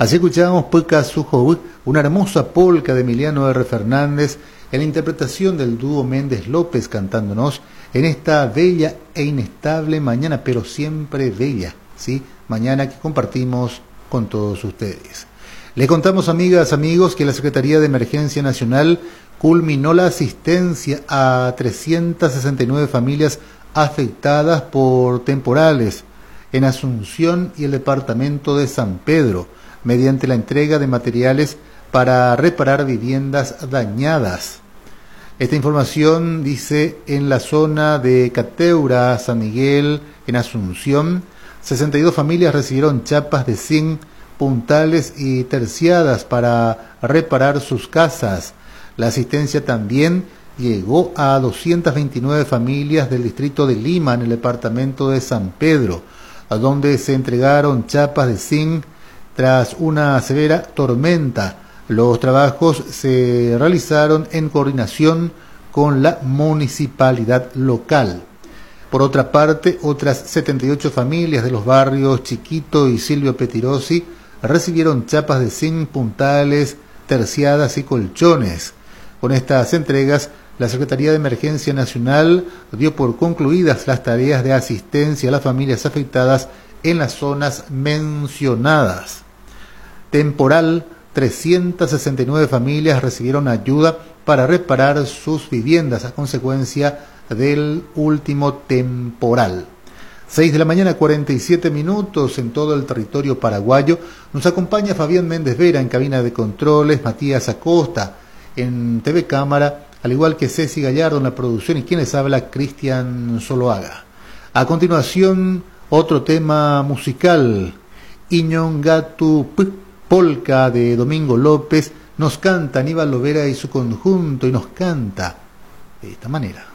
Así escuchábamos Puka Sujo, una hermosa polca de Emiliano R. Fernández, en la interpretación del dúo Méndez López cantándonos en esta bella e inestable mañana, pero siempre bella, ¿sí? Mañana que compartimos con todos ustedes. Les contamos, amigas, amigos, que la Secretaría de Emergencia Nacional culminó la asistencia a 369 familias afectadas por temporales en Asunción y el departamento de San Pedro, mediante la entrega de materiales para reparar viviendas dañadas. Esta información dice: en la zona de Cateura, San Miguel, en Asunción, 62 familias recibieron chapas de zinc, puntales y terciadas para reparar sus casas. La asistencia también llegó a 229 familias del distrito de Lima, en el departamento de San Pedro, a donde se entregaron chapas de zinc tras una severa tormenta. Los trabajos se realizaron en coordinación con la municipalidad local. Por otra parte, otras 78 familias de los barrios Chiquito y Silvio Petirosi recibieron chapas de zinc, puntales, terciadas y colchones. Con estas entregas, la Secretaría de Emergencia Nacional dio por concluidas las tareas de asistencia a las familias afectadas en las zonas mencionadas. Temporal: 369 familias recibieron ayuda para reparar sus viviendas a consecuencia del último temporal. 6 de la mañana, 47 minutos en todo el territorio paraguayo. Nos acompaña Fabián Méndez Vera en cabina de controles, Matías Acosta en TV Cámara, al igual que Ceci Gallardo en la producción, y quien les habla, Cristian Zoloaga. A continuación, otro tema musical, Iñongatu Polka de Domingo López. Nos canta Aníbal Lovera y su conjunto, y nos canta de esta manera.